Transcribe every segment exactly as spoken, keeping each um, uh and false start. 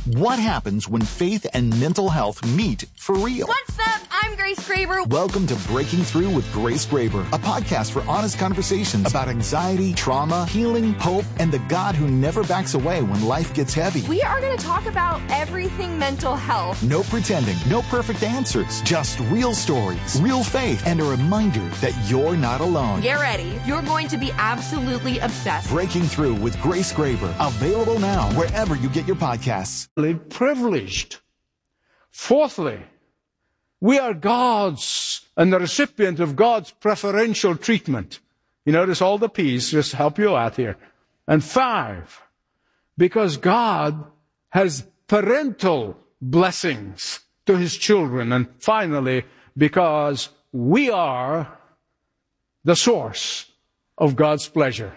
What happens when faith and mental health meet for real? What's up? I'm Grace Graber. Welcome to Breaking Through with Grace Graber, a podcast for honest conversations about anxiety, trauma, healing, hope, and the God who never backs away when life gets heavy. We are going to talk about everything mental health. No pretending, no perfect answers, just real stories, real faith, and a reminder that you're not alone. Get ready. You're going to be absolutely obsessed. Breaking Through with Grace Graber, available now wherever you get your podcasts. Privileged. Fourthly, we are God's and the recipient of God's preferential treatment. You notice all the P's, just help you out here. And five, because God has parental blessings to his children. And finally, because we are the source of God's pleasure.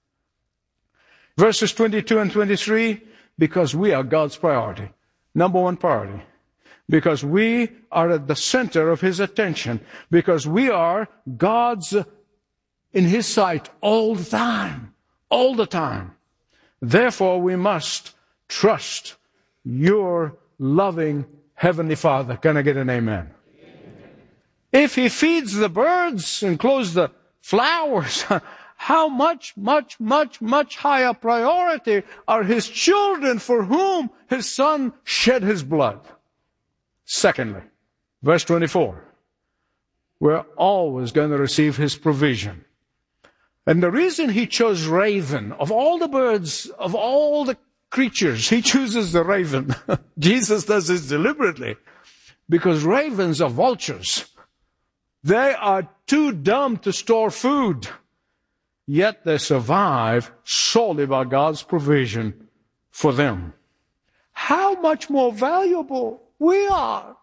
Verses twenty-two and twenty-three, because we are God's priority. Number one priority. Because we are at the center of his attention. Because we are God's in his sight all the time. All the time. Therefore, we must trust your loving Heavenly Father. Can I get an amen? Amen. If he feeds the birds and clothes the flowers, how much, much, much, much higher priority are his children for whom his son shed his blood? Secondly, verse twenty-four, we're always going to receive his provision. And the reason he chose raven, of all the birds, of all the creatures, he chooses the raven. Jesus does this deliberately, because ravens are vultures. They are too dumb to store food. Yet they survive solely by God's provision for them. How much more valuable we are.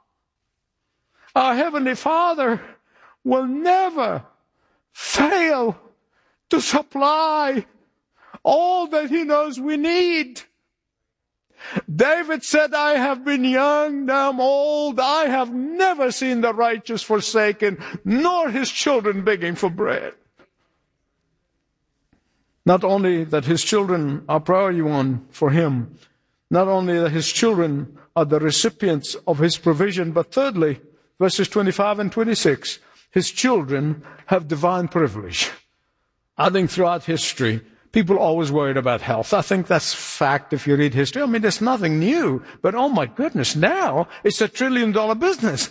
Our Heavenly Father will never fail to supply all that he knows we need. David said, I have been young, now I'm old. I have never seen the righteous forsaken, nor his children begging for bread. Not only that his children are priority one for him, not only that his children are the recipients of his provision, but thirdly, verses twenty-five and twenty-six, his children have divine privilege. I think throughout history, people always worried about health. I think that's fact if you read history. I mean, there's nothing new, but oh my goodness, now it's a trillion dollar business.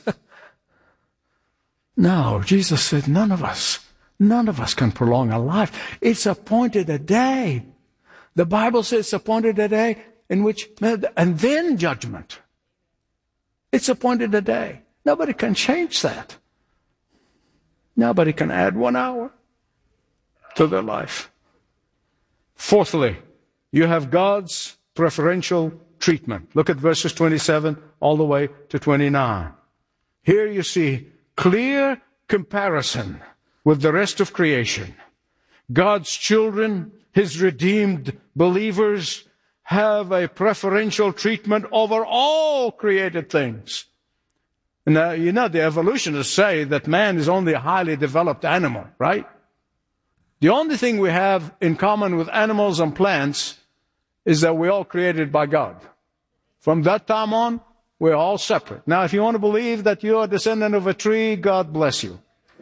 No, Jesus said none of us None of us can prolong our life. It's appointed a day. The Bible says it's appointed a day in which, and then judgment. It's appointed a day. Nobody can change that. Nobody can add one hour to their life. Fourthly, you have God's preferential treatment. Look at verses twenty-seven all the way to twenty-nine. Here you see clear comparison with the rest of creation. God's children, his redeemed believers, have a preferential treatment over all created things. Now, you know, the evolutionists say that man is only a highly developed animal, right? The only thing we have in common with animals and plants is that we're all created by God. From that time on, we're all separate. Now, if you want to believe that you're a descendant of a tree, God bless you.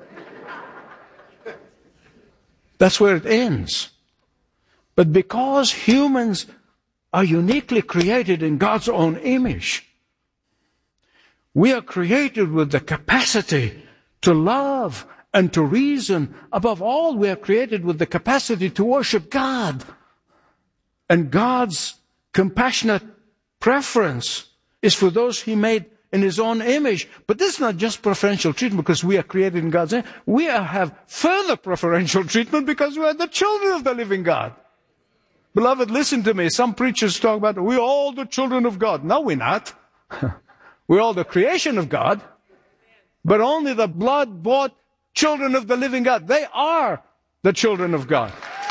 That's where it ends. But because humans are uniquely created in God's own image, we are created with the capacity to love and to reason. Above all, we are created with the capacity to worship God. And God's compassionate preference is for those he made in his own image. But this is not just preferential treatment because we are created in God's image. We are, have further preferential treatment because we are the children of the living God. Beloved, listen to me. Some preachers talk about, we're all the children of God. No, we're not. We're all the creation of God. But only the blood-bought children of the living God. They are the children of God.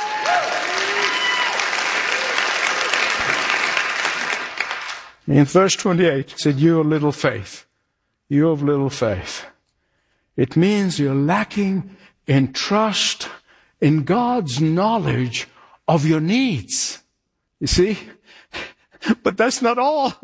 In verse twenty-eight, it said, you of little faith. You of little faith. It means you're lacking in trust in God's knowledge of your needs. You see? But that's not all.